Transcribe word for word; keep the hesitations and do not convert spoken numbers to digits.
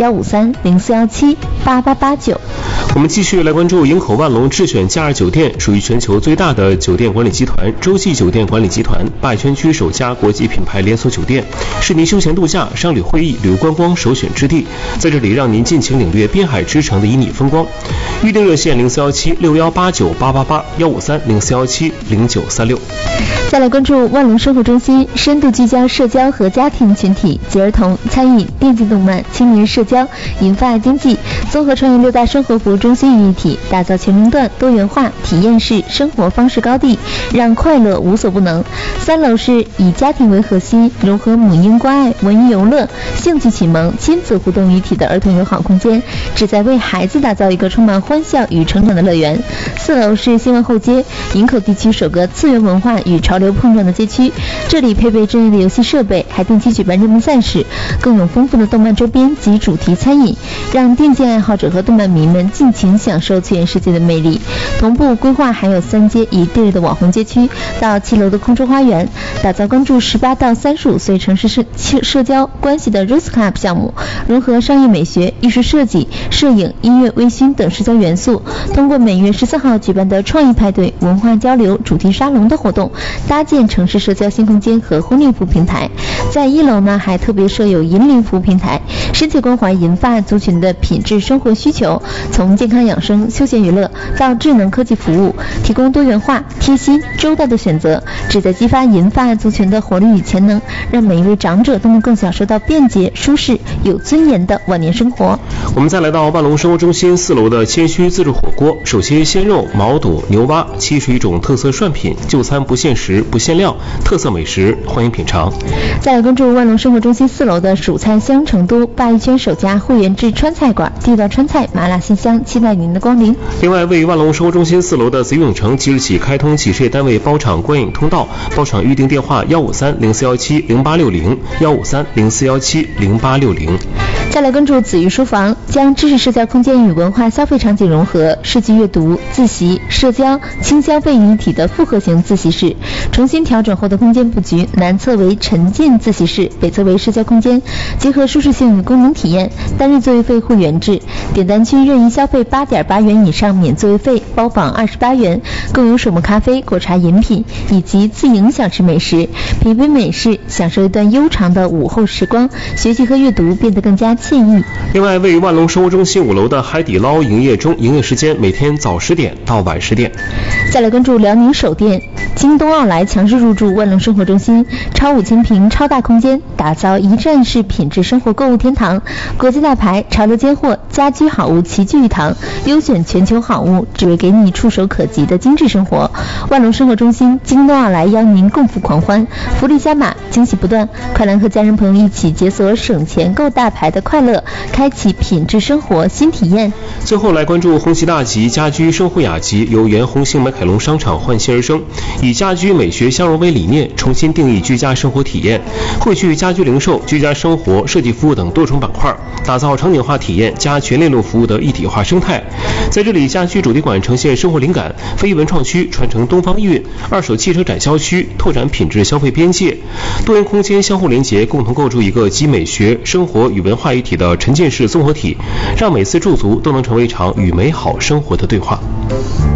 幺五三零四幺七八八八九。 我们继续来关注营口万隆智选假日酒店，属于全球最大的酒店管理集团洲际酒店管理集团灞轩区首家国际品牌连锁酒店，是您休闲度假、商旅会议、旅游观光首选之地。在这里，让您尽情领略滨海之城的旖旎风光。预订热线零四幺七六幺八九八八八幺五三零四幺七零九三六。 再来关注万隆生活中心，深度聚焦社交和家庭群体及儿童、餐饮、电竞动漫、青年社交、银发经济，综合创业六大生活服务中心于一体，打造全龄段多元化体验式生活方式高地，让快乐无所不能。三楼是以家庭为核心，融合母婴关爱、文娱游乐、兴趣启蒙、亲子互动于一体的儿童友好空间，旨在为孩子打造一个充满欢笑与成长的乐园。四楼是新闻后街，营口地区首个次元文化与潮流碰撞的街区，这里配备专业的游戏设备，还定期举办热门赛事，更有丰富的动漫周边及主题餐饮，让电竞爱好者和动漫迷们尽情享受次元世界的魅力。同步规划还有三街一地的网红街区到七楼的空中花园，打造关注十八到三十五岁城市社社交关系的 Rose Club 项目，融合商业美学、艺术设计、摄影、音乐、微醺等社交元素，通过每月十四号举办的创意派对、文化交流、主题沙龙的活动，搭建城市社交新空间和婚恋服务平台。在一楼呢，还特别设有银龄服务平台，深切关怀银发族群的品质生活需求，从健康养生、休闲娱乐到智能科技服务，提供多元化、贴心、周到的选择，旨在激发银发族群的活力与潜能，让每一位长者都能更享受到便捷、舒适、有尊严的晚年生活。 我们再来到万隆生活中心四楼的谦虚自助火锅，手切鲜肉、毛肚、牛蛙，七十一种特色涮品，就餐不限时、不限量，特色美食，欢迎品尝。 再来关注万隆生活中心四楼的蜀菜香成都，鲅鱼圈首家会员制川菜馆，地道川菜，麻辣鲜香，期待您的光临。 另外，位于万隆生活中心四楼的紫永城即日起开通企事业单位包场观影通道，包场预订电话幺五三零四幺七零八六零幺五三零四幺七零八六零。 再来关注紫玉书房，将知识社交空间与文化消费场景融合，设计阅读、自习、社交、轻消费于一体的复合型自习室。重新调整后的空间布局，南侧为沉浸自习室，北侧为社交空间，结合舒适性与功能体验。单日座位费会员制，点单区任意消费八点八元以上免座位费，包房二十八元，更有手磨咖啡、果茶饮品以及自营小吃美食，品杯美式，享受一段悠长的午后时光，学习和阅读变得更加惬意。 另外，位于万隆生活中心五楼的海底捞营业中，营业时间每天早十点到晚十点。 再来关注辽宁首店，京东奥莱强势入驻万隆生活中心，超五千平超大空间，打造一站式品质生活购物天堂，国际大牌、潮流尖货、家居好物齐聚一堂，优选全球好物，只为给你触手可及的精致生活。万隆生活中心，京东奥莱邀您共赴狂欢，福利加码，惊喜不断，快来和家人朋友一起解锁省钱购大牌的快乐，开启品质生活新体验。 最后来关注红旗大吉家居生活雅集，由原红星美凯龙商场焕新而生，以家居美学相融为理念，重新定义居家生活体验，汇聚家居零售、居家生活、设计服务等多重板块，打造场景化体验加全链路服务的一体化生态。在这里，家居主题馆呈现生活灵感，非遗文创区传承东方意蕴，二手汽车展销区拓展品质消费边界，多元空间相互连结，共同构筑一个集美学、生活与文化一体的沉浸式综合体，让每次驻足都能成为一场与美好生活的对话。